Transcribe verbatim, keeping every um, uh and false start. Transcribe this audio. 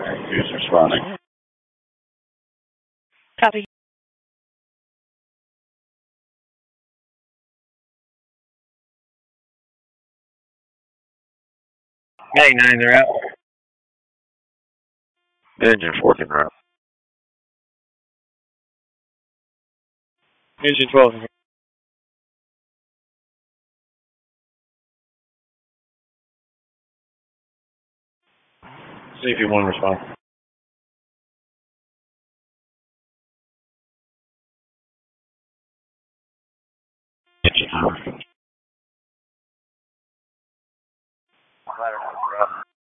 Who's responding? Copy. Gang nine, they're out. Engine fourteen route. Engine twelve. See if you want to respond. Engine four.